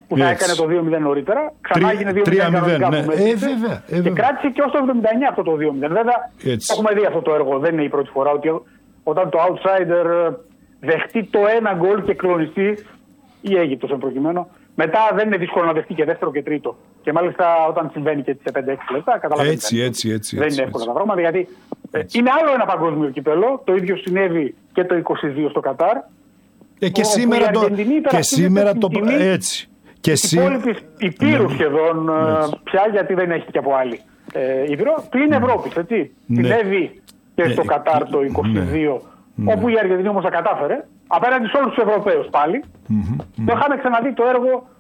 που θα έκανε το 2-0 νωρίτερα. Ξανά έγινε 2-0 κανονικά. Ναι. Βέβαια. Και κράτησε και ως το 79 αυτό το 2-0. Βέβαια, έχουμε δει αυτό το έργο. Δεν είναι η πρώτη φορά ότι όταν το outsider δεχτεί το ένα γκολ και κλονιστεί, η Αίγυπτος εν προκειμένου, μετά δεν είναι δύσκολο να δεχτεί και δεύτερο και τρίτο. Και μάλιστα όταν συμβαίνει και σε 5-6 λεπτά, καταλαβαίνετε. Έτσι. Δεν είναι εύκολα τα πράγματα, γιατί είναι άλλο ένα παγκόσμιο κυπέλλο. Το ίδιο συνέβη και το 22 στο Κατάρ. Και σήμερα το. Έτσι. Και η υπόλοιπη Υπήρου σχεδόν πια, γιατί δεν έχει και από άλλη Ήπειρο, πλην Ευρώπης, έτσι. Συνέβη και στο Κατάρ το 22, όπου η Αργεντινή όμως τα κατάφερε, απέναντι σε όλους τους Ευρωπαίους πάλι. Το είχαμε ξαναδεί το έργο